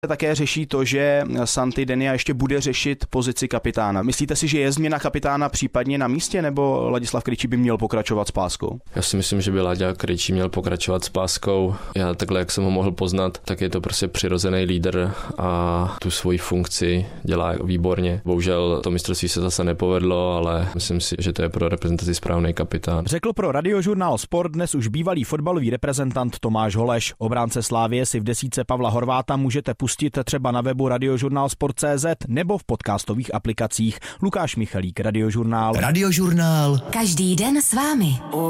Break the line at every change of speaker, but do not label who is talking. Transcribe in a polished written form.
Také řeší to, že Santi Denia ještě bude řešit pozici kapitána. Myslíte si, že je změna kapitána případně na místě, nebo Ladislav Krejčí by měl pokračovat s páskou?
Já si myslím, že by Láďa Krejčí měl pokračovat s páskou. Já takhle, jak jsem ho mohl poznat, tak je to prostě přirozený lídr a tu svoji funkci dělá výborně. Bohužel to mistrovství se zase nepovedlo, ale myslím si, že to je pro reprezentaci správný kapitán.
Řekl pro Radiožurnál Sport dnes už bývalý fotbalový reprezentant Tomáš Holeš. Obránce Slavie si v desítce Pavla Horváta můžete pustit třeba na webu radiožurnálsport.cz nebo v podcastových aplikacích. Lukáš Michalík, Radiožurnál.
Radiožurnál.
Každý den s vámi.